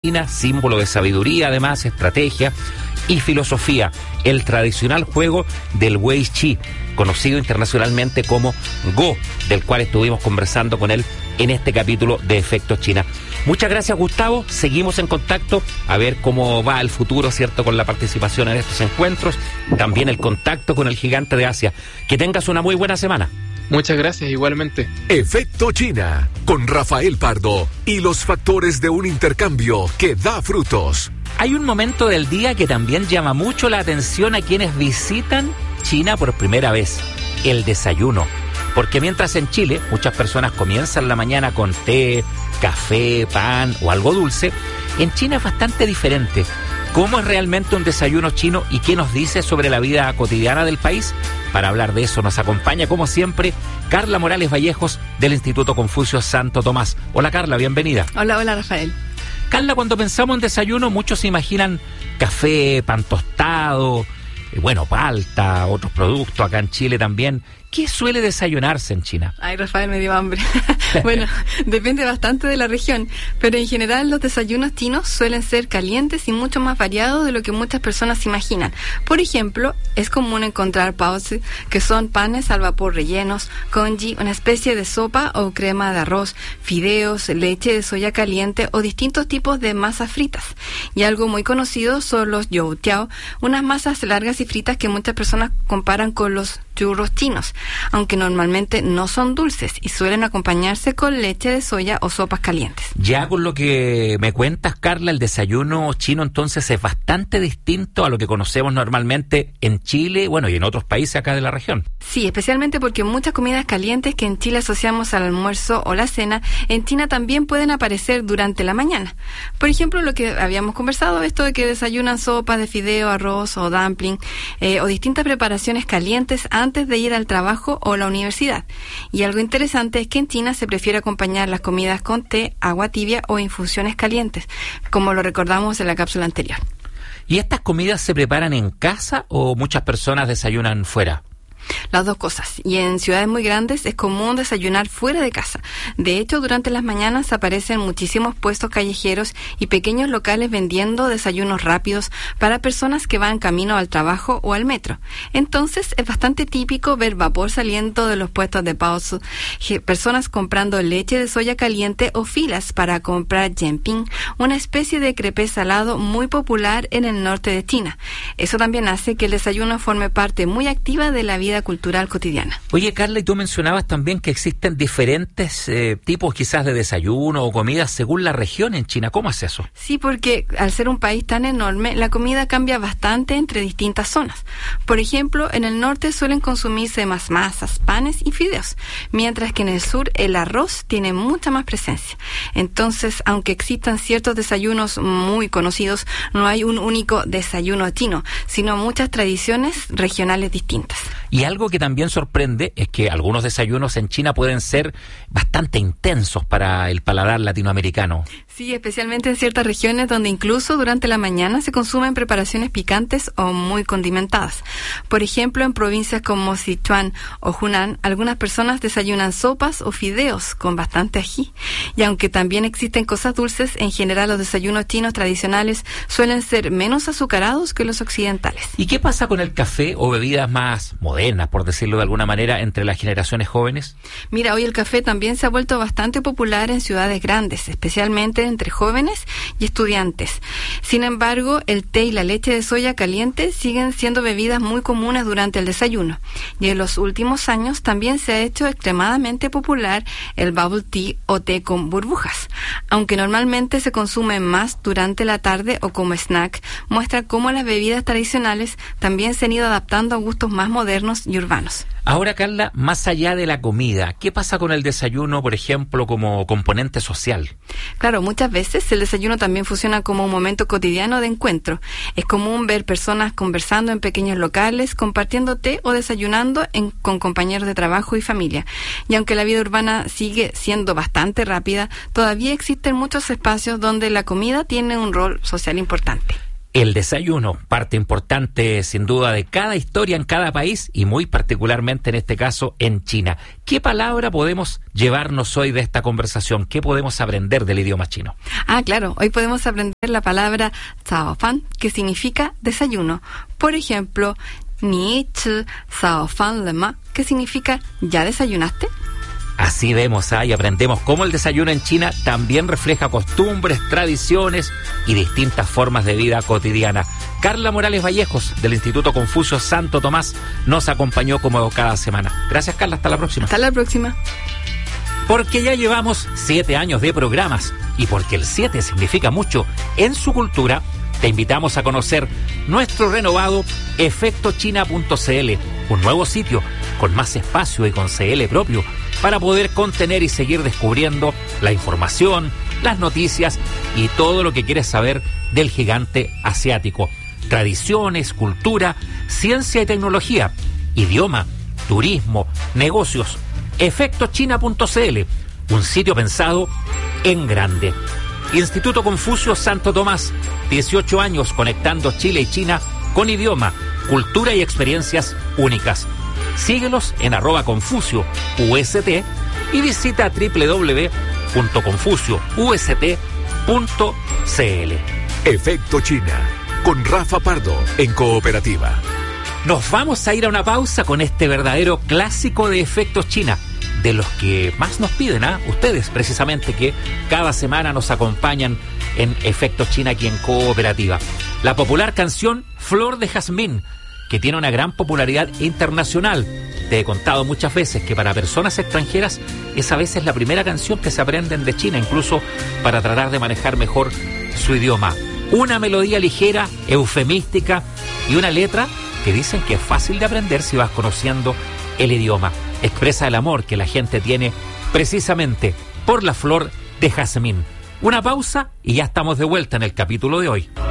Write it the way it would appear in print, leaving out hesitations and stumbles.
China, símbolo de sabiduría, además, estrategia y filosofía, el tradicional juego del Wei Chi, conocido internacionalmente como Go, del cual estuvimos conversando con él en este capítulo de Efecto China. Muchas gracias, Gustavo. Seguimos en contacto a ver cómo va el futuro, ¿cierto?, con la participación en estos encuentros, también el contacto con el gigante de Asia. Que tengas una muy buena semana. Muchas gracias, igualmente. Efecto China, con Rafael Pardo y los factores de un intercambio que da frutos. Hay un momento del día que también llama mucho la atención a quienes visitan China por primera vez: el desayuno. Porque mientras en Chile muchas personas comienzan la mañana con té, café, pan o algo dulce, en China es bastante diferente. ¿Cómo es realmente un desayuno chino y qué nos dice sobre la vida cotidiana del país? Para hablar de eso nos acompaña, como siempre, Carla Morales Vallejos, del Instituto Confucio Santo Tomás. Hola, Carla, bienvenida. Hola, Rafael. Carla, cuando pensamos en desayuno, muchos se imaginan café, pan tostado, palta, otros productos acá en Chile también. ¿Qué suele desayunarse en China? Ay, Rafael, me dio hambre. Bueno, depende bastante de la región, pero en general los desayunos chinos suelen ser calientes y mucho más variados de lo que muchas personas se imaginan. Por ejemplo, es común encontrar baozi, que son panes al vapor rellenos, congee, una especie de sopa o crema de arroz, fideos, leche de soya caliente o distintos tipos de masas fritas. Y algo muy conocido son los youtiao, unas masas largas y fritas que muchas personas comparan con los churros chinos, aunque normalmente no son dulces y suelen acompañarse con leche de soya o sopas calientes. Ya con lo que me cuentas, Carla, el desayuno chino entonces es bastante distinto a lo que conocemos normalmente en Chile, y en otros países acá de la región. Sí, especialmente porque muchas comidas calientes que en Chile asociamos al almuerzo o la cena, en China también pueden aparecer durante la mañana. Por ejemplo, lo que habíamos conversado, esto de que desayunan sopas de fideo, arroz o dumpling, o distintas preparaciones calientes antes de ir al trabajo o la universidad. Y algo interesante es que en China se prefiere acompañar las comidas con té, agua tibia o infusiones calientes, como lo recordamos en la cápsula anterior. ¿Y estas comidas se preparan en casa o muchas personas desayunan fuera? Las dos cosas. Y en ciudades muy grandes es común desayunar fuera de casa. De hecho, durante las mañanas aparecen muchísimos puestos callejeros y pequeños locales vendiendo desayunos rápidos para personas que van camino al trabajo o al metro. Entonces, es bastante típico ver vapor saliendo de los puestos de baozi, personas comprando leche de soya caliente o filas para comprar jianping, una especie de crepé salado muy popular en el norte de China. Eso también hace que el desayuno forme parte muy activa de la vida cultural cotidiana. Oye, Carla, y tú mencionabas también que existen diferentes tipos quizás de desayuno o comidas según la región en China. ¿Cómo es eso? Sí, porque al ser un país tan enorme, la comida cambia bastante entre distintas zonas. Por ejemplo, en el norte suelen consumirse más masas, panes y fideos, mientras que en el sur el arroz tiene mucha más presencia. Entonces, aunque existan ciertos desayunos muy conocidos, no hay un único desayuno chino, sino muchas tradiciones regionales distintas. Y algo que también sorprende es que algunos desayunos en China pueden ser bastante intensos para el paladar latinoamericano. Sí, especialmente en ciertas regiones donde incluso durante la mañana se consumen preparaciones picantes o muy condimentadas. Por ejemplo, en provincias como Sichuan o Hunan, algunas personas desayunan sopas o fideos con bastante ají. Y aunque también existen cosas dulces, en general los desayunos chinos tradicionales suelen ser menos azucarados que los occidentales. ¿Y qué pasa con el café o bebidas más modernas, por decirlo de alguna manera, entre las generaciones jóvenes? Mira, hoy el café también se ha vuelto bastante popular en ciudades grandes, especialmente entre jóvenes y estudiantes. Sin embargo, el té y la leche de soya caliente siguen siendo bebidas muy comunes durante el desayuno. Y en los últimos años también se ha hecho extremadamente popular el bubble tea o té con burbujas. Aunque normalmente se consume más durante la tarde o como snack, muestra cómo las bebidas tradicionales también se han ido adaptando a gustos más modernos y urbanos. Ahora, Carla, más allá de la comida, ¿qué pasa con el desayuno, por ejemplo, como componente social? Claro, muchas veces el desayuno también funciona como un momento cotidiano de encuentro. Es común ver personas conversando en pequeños locales, compartiendo té o desayunando con compañeros de trabajo y familia. Y aunque la vida urbana sigue siendo bastante rápida, todavía existen muchos espacios donde la comida tiene un rol social importante. El desayuno, parte importante sin duda de cada historia en cada país y muy particularmente en este caso en China. ¿Qué palabra podemos llevarnos hoy de esta conversación? ¿Qué podemos aprender del idioma chino? Claro, hoy podemos aprender la palabra zao fan, que significa desayuno. Por ejemplo, ni chi zao fan le ma, que significa ¿ya desayunaste? Así vemos y aprendemos cómo el desayuno en China también refleja costumbres, tradiciones y distintas formas de vida cotidiana. Carla Morales Vallejos, del Instituto Confucio Santo Tomás, nos acompañó como cada semana. Gracias, Carla, hasta la próxima. Hasta la próxima. Porque ya llevamos 7 años de programas y porque el 7 significa mucho en su cultura, te invitamos a conocer nuestro renovado efectochina.cl, un nuevo sitio con más espacio y con CL propio para poder contener y seguir descubriendo la información, las noticias y todo lo que quieres saber del gigante asiático. Tradiciones, cultura, ciencia y tecnología, idioma, turismo, negocios. Efectochina.cl, un sitio pensado en grande. Instituto Confucio Santo Tomás, 18 años conectando Chile y China con idioma, cultura y experiencias únicas. Síguelos en @ConfucioUST y visita www.confucioust.cl. Efecto China, con Rafa Pardo, en Cooperativa. Nos vamos a ir a una pausa con este verdadero clásico de Efectos China, de los que más nos piden, ustedes precisamente, que cada semana nos acompañan en Efectos China aquí en Cooperativa. La popular canción Flor de Jazmín, que tiene una gran popularidad internacional. Te he contado muchas veces que para personas extranjeras es a veces la primera canción que se aprenden de China, incluso para tratar de manejar mejor su idioma. Una melodía ligera, eufemística y una letra que dicen que es fácil de aprender si vas conociendo el idioma. Expresa el amor que la gente tiene precisamente por la flor de jazmín. Una pausa y ya estamos de vuelta en el capítulo de hoy.